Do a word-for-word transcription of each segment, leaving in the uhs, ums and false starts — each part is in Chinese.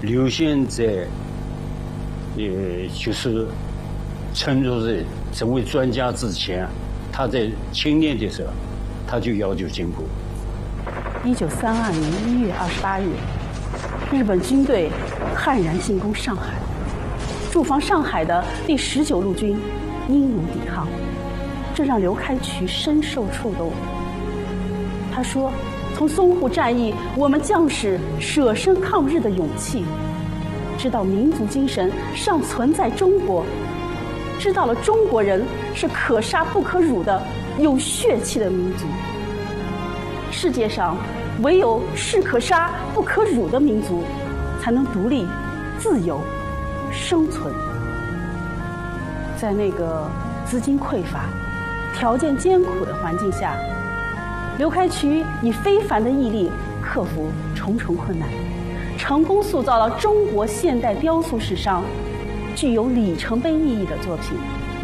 刘先在，呃，就是成熟的成为专家之前，他在青年的时候，他就要求进步。 一九三二年一月二十八日，日本军队悍然进攻上海，驻防上海的第十九路军英勇抵抗，这让刘开渠深受触动。他说：“从淞沪战役，我们将士舍身抗日的勇气，知道民族精神尚存在中国，知道了中国人是可杀不可辱的有血气的民族。世界上唯有是可杀不可辱的民族，才能独立、自由、生存。”在那个资金匮乏、条件艰苦的环境下，刘开渠以非凡的毅力克服重重困难，成功塑造了中国现代雕塑史上具有里程碑意义的作品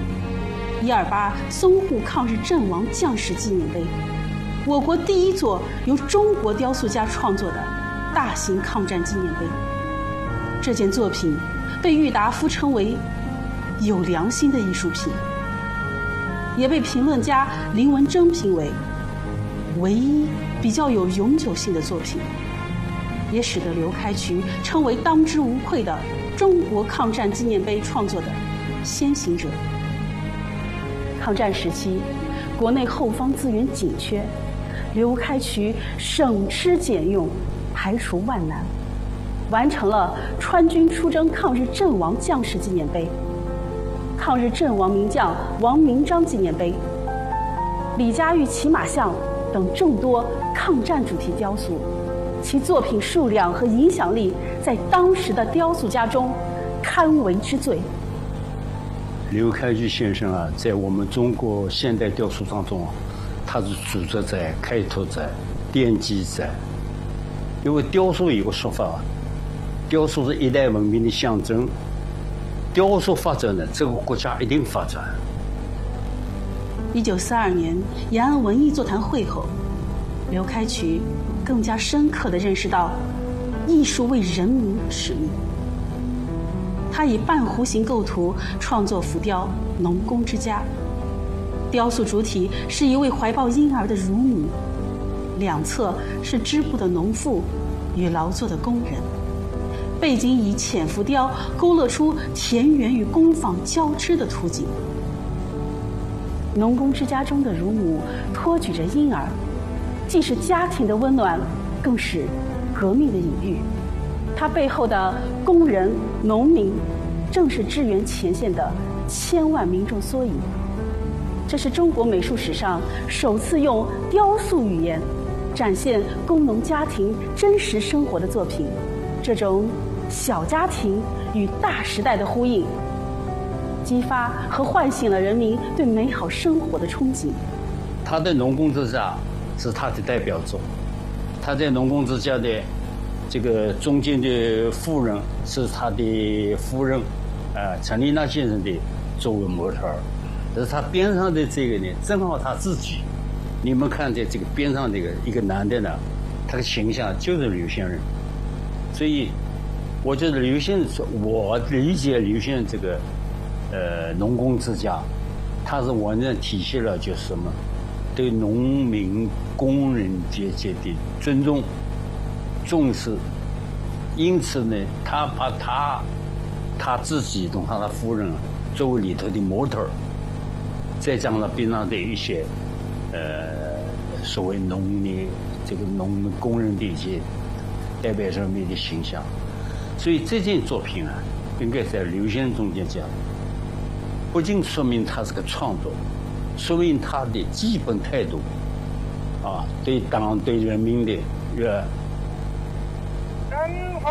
——一二八淞沪抗日阵亡将士纪念碑，我国第一座由中国雕塑家创作的大型抗战纪念碑。这件作品被郁达夫称为有良心的艺术品，也被评论家林文征评为唯一比较有永久性的作品，也使得刘开渠称为当之无愧的中国抗战纪念碑创作的先行者。抗战时期，国内后方资源紧缺，刘开渠省吃俭用，排除万难，完成了川军出征抗日阵亡将士纪念碑、抗日阵亡名将王明章纪念碑、李家峪骑马像等众多抗战主题雕塑，其作品数量和影响力在当时的雕塑家中堪为之最。 刘开渠先生啊，在我们中国现代雕塑当中，他是组织者、开拓者、奠基者。因为雕塑有个说法，雕塑是一代文明的象征。雕塑发展呢，这个国家一定发展。 一九四二年延安文艺座谈会后，刘开渠更加深刻地认识到艺术为人民的使命。他以半弧形构图创作浮雕《农工之家》，雕塑主体是一位怀抱婴儿的乳母，两侧是织布的农妇与劳作的工人，背景以浅浮雕勾勒出田园与工坊交织的图景。农工之家中的乳母托举着婴儿，既是家庭的温暖，更是革命的隐喻。它背后的工人、农民，正是支援前线的千万民众缩影。这是中国美术史上首次用雕塑语言展现工农家庭真实生活的作品。这种小家庭与大时代的呼应，激发和唤醒了人民对美好生活的憧憬。 他的农工之家是他的代表作，他在农工之家的这个中间的夫人是他的夫人，呃，陈丽娜先生的作为模特儿。但是他边上的这个呢，正好他自己。你们看在这个边上这个一个男的呢，他的形象就是刘先生。所以，我觉得刘先生，我理解刘先生这个，呃，农工之家，他是完全体现了就是什么，对农民工人阶级的尊重、重视。因此呢，他把他他自己同他的夫人作为里头的模特儿，再加上边上的一些呃所谓农民这个农民工人的一些代表人民的形象，所以这件作品啊，应该在刘先生中间讲，不仅说明他是个创作，说明他的基本态度啊，对党对人民的热。 生活，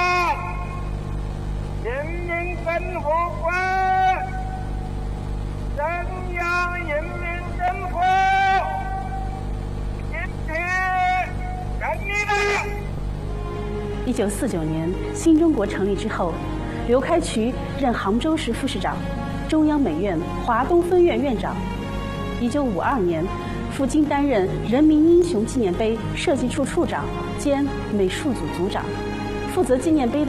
人民生活观，中央人民政府坚决人民。 一九四九年，新中国成立之后，刘开渠任杭州市副市长、中央美院华东分院院长。一九五二年，赴京担任人民英雄纪念碑设计处处长兼美术组组长，负责纪念碑的